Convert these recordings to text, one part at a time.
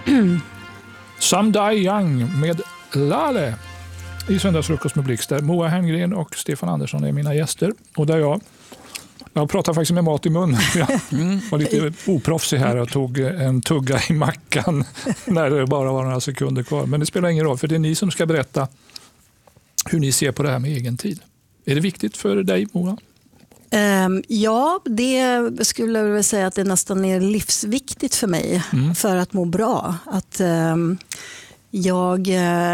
Some Die Young med Lale i Söndagsfrukost med Blixt, där Moa Herngren och Stefan Andersson är mina gäster. Och där jag pratar faktiskt med mat i munnen. Jag var lite oproffsig här och tog en tugga i mackan när det bara var några sekunder kvar. Men det spelar ingen roll, för det är ni som ska berätta hur ni ser på det här med egen tid. Är det viktigt för dig, Moa? Ja, det skulle jag vilja säga att det nästan är livsviktigt för mig för att må bra. Att jag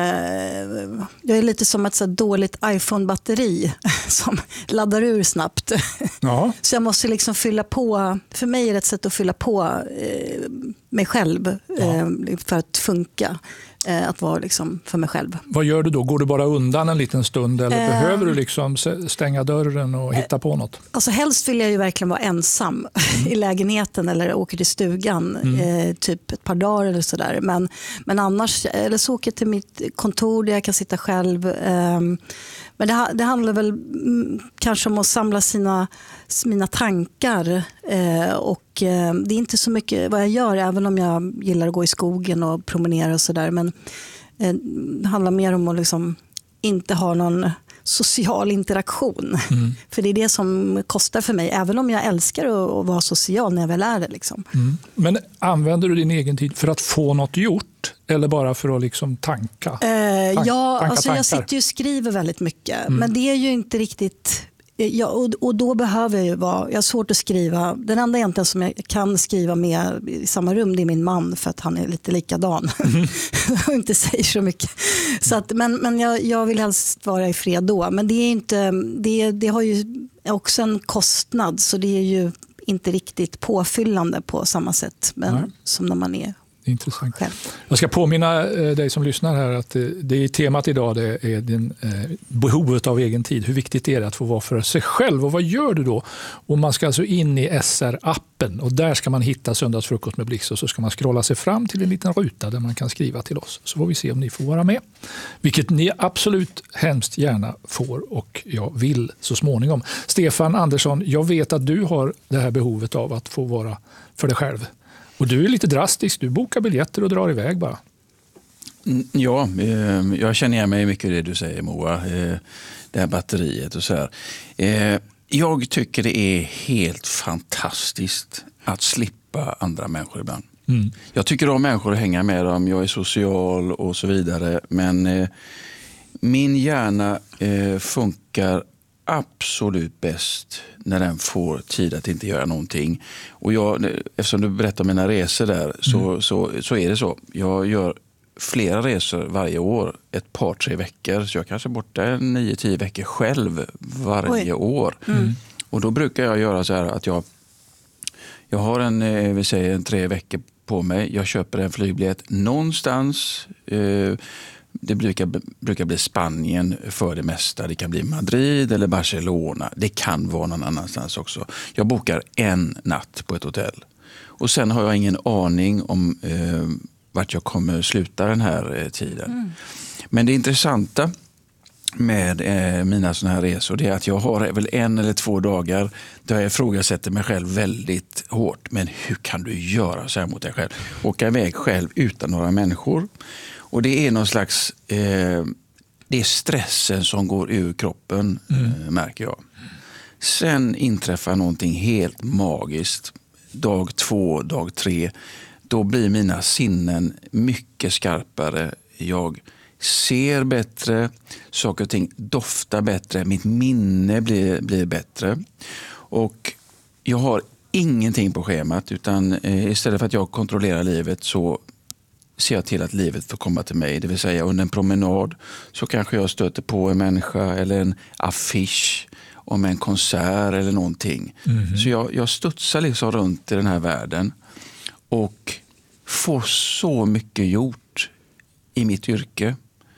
är lite som ett så dåligt iPhone-batteri som laddar ur snabbt. Ja. Så jag måste liksom fylla på. För mig är det ett sätt att fylla på mig själv för att funka. Att vara liksom för mig själv. Vad gör du då? Går du bara undan en liten stund eller behöver du liksom stänga dörren och hitta på något? Alltså helst vill jag ju verkligen vara ensam i lägenheten eller åker till stugan typ ett par dagar eller sådär. Men annars, eller så åker jag till mitt kontor där jag kan sitta själv. Men det handlar väl kanske om att samla mina tankar och det är inte så mycket vad jag gör, även om jag gillar att gå i skogen och promenera och sådär. Men det handlar mer om att liksom inte ha någon social interaktion. För det är det som kostar för mig, även om jag älskar att vara social när jag väl är det. Liksom. Men använder du din egen tid för att få något gjort eller bara för att liksom tanka? Jag sitter ju och skriver väldigt mycket, men det är ju inte riktigt... och då behöver jag har svårt att skriva. Den enda egentligen som jag kan skriva med i samma rum, det är min man, för att han är lite likadan och inte säger så mycket. Så att, men jag vill helst vara i fred då. Men det är inte, det har ju också en kostnad, så det är ju inte riktigt påfyllande på samma sätt som när man är intressant. Själv. Jag ska påminna dig som lyssnar här att det är temat idag, det är behovet av egen tid. Hur viktigt är det att få vara för sig själv, och vad gör du då? Och man ska alltså in i SR-appen och där ska man hitta Söndagsfrukost med Blixt, och så ska man scrolla sig fram till en liten ruta där man kan skriva till oss. Så får vi se om ni får vara med. Vilket ni absolut hemskt gärna får, och jag vill så småningom. Stefan Andersson, jag vet att du har det här behovet av att få vara för dig själv. Och du är lite drastisk, du bokar biljetter och drar iväg bara. Ja, jag känner igen mig mycket i det du säger, Moa. Det här batteriet och så här. Jag tycker det är helt fantastiskt att slippa andra människor ibland. Jag tycker om människor att hänga med dem, jag är social och så vidare. Men min hjärna funkar absolut bäst när den får tid att inte göra någonting. Och eftersom du berättar om mina resor där så är det så. Jag gör flera resor varje år, ett par, 3 veckor. Så jag kanske är borta 9-10 veckor själv varje år. Och då brukar jag göra så här att jag har en 3 veckor på mig. Jag köper en flygbiljett någonstans. Det brukar bli Spanien för det mesta. Det kan bli Madrid eller Barcelona. Det kan vara någon annanstans också. Jag bokar en natt på ett hotell. Och sen har jag ingen aning om vart jag kommer sluta den här tiden. Men det intressanta med mina såna här resor, det är att jag har väl 1 eller 2 dagar där jag ifrågasätter mig själv väldigt hårt. Men hur kan du göra så här mot dig själv? Åka iväg själv utan några människor. Och det är någon slags, det är stressen som går ur kroppen, märker jag. Sen inträffar någonting helt magiskt. Dag 2, dag 3, då blir mina sinnen mycket skarpare. Jag ser bättre, saker och ting doftar bättre, mitt minne blir bättre. Och jag har ingenting på schemat, utan istället för att jag kontrollerar livet så ser jag till att livet får komma till mig. Det vill säga under en promenad så kanske jag stöter på en människa eller en affisch om en konsert eller någonting. Så jag studsar liksom runt i den här världen och får så mycket gjort i mitt yrke.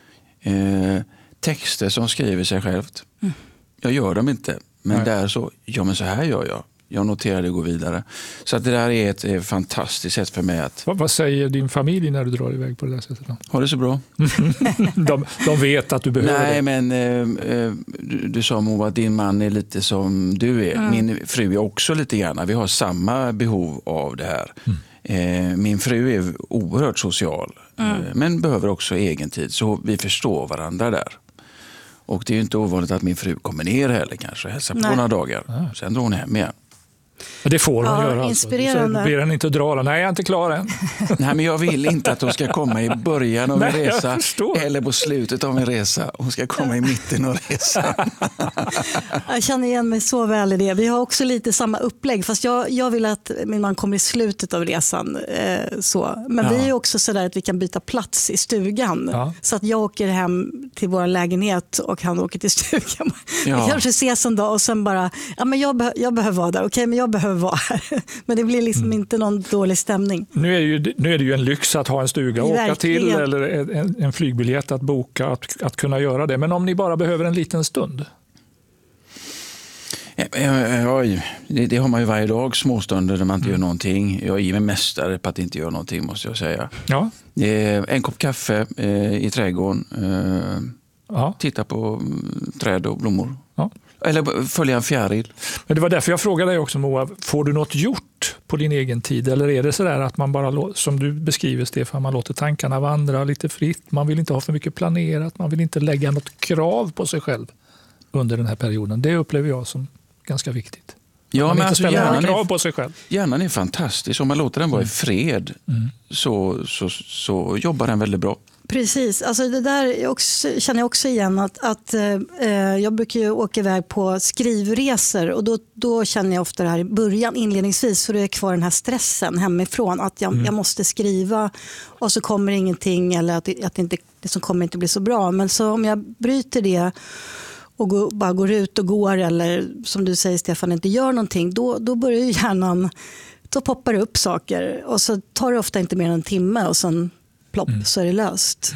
Texter som skriver sig självt. Jag gör dem inte, men där så, men så här gör jag. Jag noterar det och går vidare. Så att det där är ett fantastiskt sätt för mig att... Vad säger din familj när du drar iväg på det där sättet? Har det så bra? de vet att du behöver det. Nej, men du sa, Moa, att din man är lite som du är. Min fru är också lite grann. Vi har samma behov av det här. Min fru är oerhört social, men behöver också egen tid. Så vi förstår varandra där. Och det är ju inte ovanligt att min fru kommer ner heller kanske och hälsar på några dagar. Sen drar hon hem igen. Det får hon göra. Inspirerande. Alltså. Ber henne inte dra. Nej, jag är inte klar än. Nej, men jag vill inte att hon ska komma i början av en resa eller på slutet av en resa. Hon ska komma i mitten av resan. Jag känner igen mig så väl i det. Vi har också lite samma upplägg. Fast jag vill att min man kommer i slutet av resan. Men vi är också så där att vi kan byta plats i stugan. Ja. Så att jag åker hem till vår lägenhet och han åker till stugan. Vi kanske ses en dag och sen bara, men jag behöver vara där. Okej, men jag behöver vara här. Men det blir liksom inte någon dålig stämning. Nu är det ju en lyx att ha en stuga att åka till eller en flygbiljett att boka, att kunna göra det. Men om ni bara behöver en liten stund? Det har man ju varje dag, småstunder där man inte gör någonting. Jag är mig mästare på att inte göra någonting, måste jag säga. Ja. En kopp kaffe i trädgården. Titta på träd och blommor. Ja. Eller följa en fjäril. Men det var därför jag frågade dig också, Moa. Får du något gjort på din egen tid? Eller är det så där att man bara, som du beskriver Stefan, man låter tankarna vandra lite fritt. Man vill inte ha för mycket planerat. Man vill inte lägga något krav på sig själv under den här perioden. Det upplever jag som ganska viktigt. Ja, man men inte ställer några krav på sig själv. Hjärnan är fantastisk. Om man låter den vara i fred så jobbar den väldigt bra. Precis, alltså det där känner jag också igen att jag brukar ju åka iväg på skrivresor och då känner jag ofta det här i början inledningsvis så det är kvar den här stressen hemifrån att jag måste skriva och så kommer ingenting eller att det som kommer inte bli så bra, men så om jag bryter det och bara går ut och går eller som du säger Stefan inte gör någonting, då börjar ju hjärnan, då poppar det upp saker och så tar det ofta inte mer än en timme och sen så är det löst.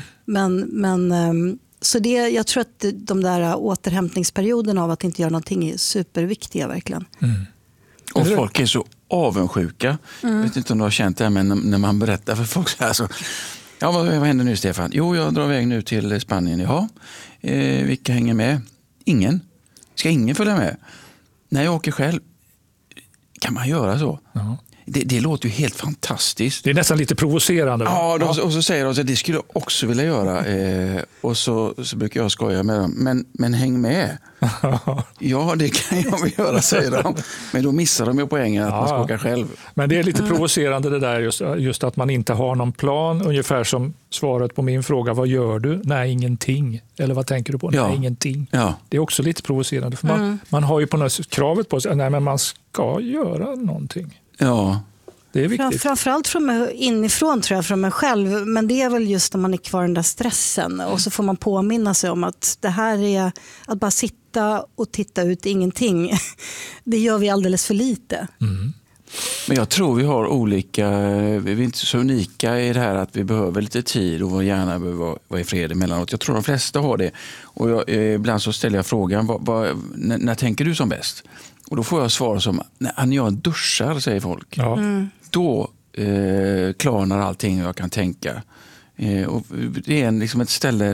Men så jag tror att de där återhämtningsperioderna av att inte göra någonting är superviktiga verkligen. Och folk är så avundsjuka. Jag vet inte om du har känt det, men när man berättar för folk så här så, vad händer nu Stefan? Jo, jag drar iväg nu till Spanien. Ja, vilka hänger med? Ingen. Ska ingen följa med? När jag åker själv, kan man göra så? Ja. Det låter ju helt fantastiskt. Det är nästan lite provocerande. Ja, och så säger de att det skulle jag också vilja göra. Och så brukar jag skoja med dem. Men häng med. Ja, det kan jag väl göra, säger de. Men då missar de ju poängen att man ska åka själv. Men det är lite provocerande det där just att man inte har någon plan. Ungefär som svaret på min fråga, vad gör du? Nej, ingenting. Eller vad tänker du på? Nej, ingenting. Ja. Det är också lite provocerande. För man har ju på något sätt kravet på sig. Nej, men man ska göra någonting. Ja. Det är viktigt. Framförallt inifrån tror jag, från mig själv. Men det är väl just när man är kvar i den där stressen. Och så får man påminna sig om att det här är att bara sitta och titta ut ingenting. Det gör vi alldeles för lite. Men jag tror vi har olika, vi är inte så unika i det här att vi behöver lite tid och vår hjärna behöver vara i fred emellanåt. Jag tror de flesta har det. Och ibland så ställer jag frågan, när tänker du som bäst? Och då får jag svar som, när jag duschar, säger folk. Ja. Då klarnar allting jag kan tänka. Och det är liksom ett ställe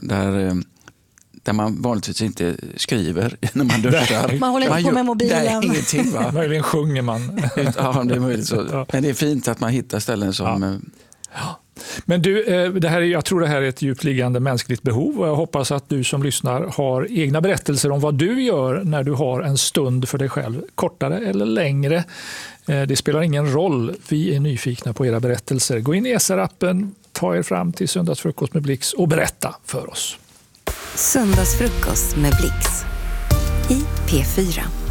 där man vanligtvis inte skriver när man duschar. Man håller inte på med mobilen. Nej, ingenting, va? Möjligen sjunger man. Ja, det är möjligt så. Ja. Men det är fint att man hittar ställen som... Ja. Men du, jag tror det här är ett djupliggande mänskligt behov och jag hoppas att du som lyssnar har egna berättelser om vad du gör när du har en stund för dig själv, kortare eller längre. Det spelar ingen roll, vi är nyfikna på era berättelser. Gå in i SR-appen, ta er fram till Söndagsfrukost med Blix och berätta för oss. Söndagsfrukost med Blix i P4.